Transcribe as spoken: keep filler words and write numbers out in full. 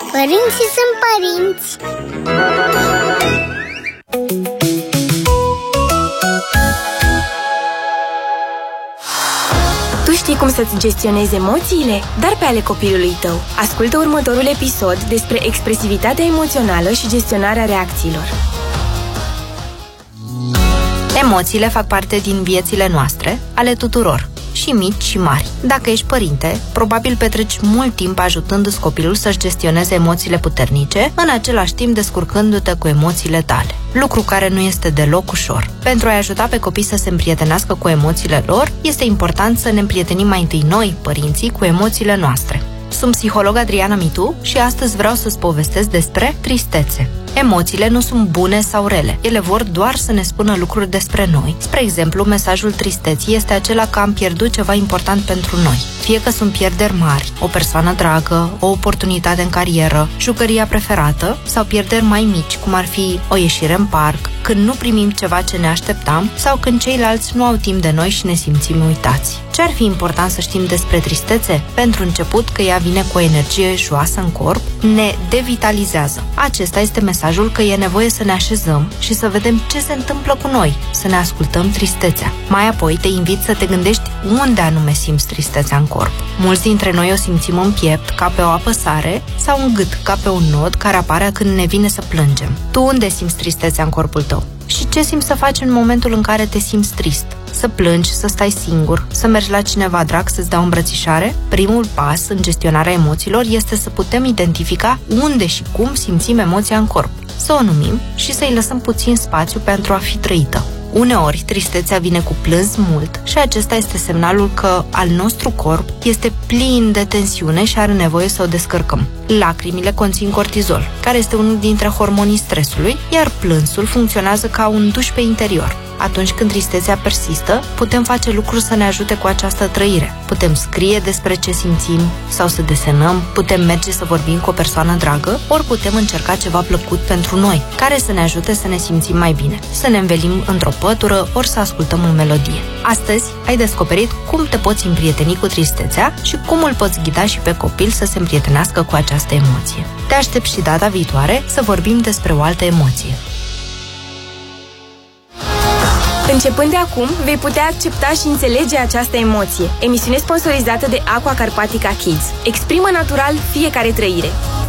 Părinții sunt părinți. Tu știi cum să-ți gestionezi emoțiile? Dar pe ale copilului tău. Ascultă următorul episod despre expresivitatea emoțională și gestionarea reacțiilor. Emoțiile fac parte din viețile noastre, ale tuturor, și mici și mari. Dacă ești părinte, probabil petreci mult timp ajutându-ți copilul să-și gestioneze emoțiile puternice, în același timp descurcându-te cu emoțiile tale. Lucru care nu este deloc ușor. Pentru a ajuta pe copii să se împrietenească cu emoțiile lor, este important să ne împrietenim mai întâi noi, părinții, cu emoțiile noastre. Sunt psiholog Adriana Mitu și astăzi vreau să-ți povestesc despre tristețe. Emoțiile nu sunt bune sau rele. Ele vor doar să ne spună lucruri despre noi. Spre exemplu, mesajul tristeții este acela că am pierdut ceva important pentru noi. Fie că sunt pierderi mari, o persoană dragă, o oportunitate în carieră, jucăria preferată, sau pierderi mai mici, cum ar fi o ieșire în parc, când nu primim ceva ce ne așteptam sau când ceilalți nu au timp de noi și ne simțim uitați. Ce ar fi important să știm despre tristețe? Pentru început că ea vine cu o energie joasă în corp, ne devitalizează. Acesta este mesajul că e nevoie să ne așezăm și să vedem ce se întâmplă cu noi, să ne ascultăm tristețea. Mai apoi te invit să te gândești unde anume simți tristețea în corp. Mulți dintre noi o simțim în piept, ca pe o apăsare, sau în gât, ca pe un nod care apare când ne vine să plângem. Tu unde simți tristețea în corpul tău? Și ce simți să faci în momentul în care te simți trist? Să plângi, să stai singur, să mergi la cineva drag să-ți dea o îmbrățișare? Primul pas în gestionarea emoțiilor este să putem identifica unde și cum simțim emoția în corp, să o numim și să-i lăsăm puțin spațiu pentru a fi trăită. Uneori, tristețea vine cu plâns mult și acesta este semnalul că al nostru corp este plin de tensiune și are nevoie să o descărcăm. Lacrimile conțin cortizol, care este unul dintre hormonii stresului, iar plânsul funcționează ca un duș pe interior. Atunci când tristețea persistă, putem face lucruri să ne ajute cu această trăire. Putem scrie despre ce simțim sau să desenăm, putem merge să vorbim cu o persoană dragă, ori putem încerca ceva plăcut pentru noi, care să ne ajute să ne simțim mai bine, să ne învelim într-o pătură, ori să ascultăm o melodie. Astăzi ai descoperit cum te poți împrieteni cu tristețea și cum îl poți ghida și pe copil să se împrietenească cu această emoție. Te aștept și data viitoare să vorbim despre o altă emoție. Începând de acum, vei putea accepta și înțelege această emoție. Emisiune sponsorizată de Aqua Carpatica Kids. Exprimă natural fiecare trăire.